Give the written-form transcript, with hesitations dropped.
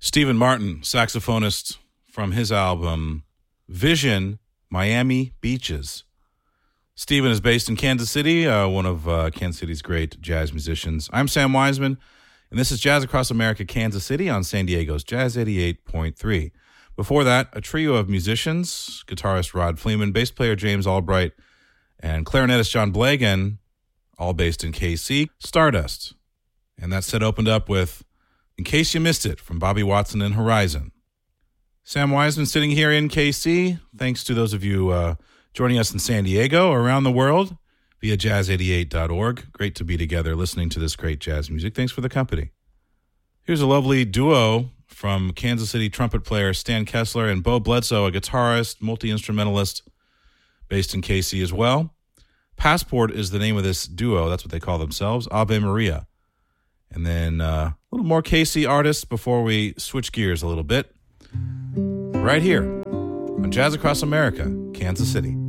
Stephen Martin, saxophonist from his album Vision, Miami Beaches. Stephen is based in Kansas City, one of Kansas City's great jazz musicians. I'm Sam Wiseman, and this is Jazz Across America, Kansas City on San Diego's Jazz 88.3. Before that, a trio of musicians, guitarist Rod Fleeman, bass player James Albright, and clarinetist John Blagan, all based in KC, Stardust. And that set opened up with In Case You Missed It from Bobby Watson and Horizon. Sam Wiseman sitting here in KC. Thanks to those of you joining us in San Diego or around the world via jazz88.org. Great to be together listening to this great jazz music. Thanks for the company. Here's a lovely duo from Kansas City trumpet player Stan Kessler and Bo Bledsoe, a guitarist, multi-instrumentalist based in KC as well. Passport is the name of this duo. That's what they call themselves, Ave Maria. And then a little more KC artists before we switch gears a little bit. Right here on Jazz Across America, Kansas City.